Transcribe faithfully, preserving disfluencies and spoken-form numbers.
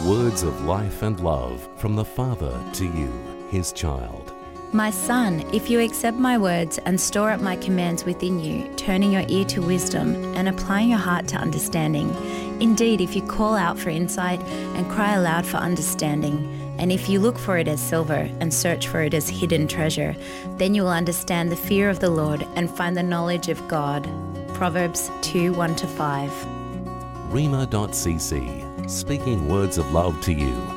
Words of life and love from the Father to you, his child. My son, if you accept my words and store up my commands within you, turning your ear to wisdom and applying your heart to understanding. Indeed, if you call out for insight and cry aloud for understanding, and if you look for it as silver and search for it as hidden treasure, then you will understand the fear of the Lord and find the knowledge of God. Proverbs two, one to five. Rhema dot c c, speaking words of love to you.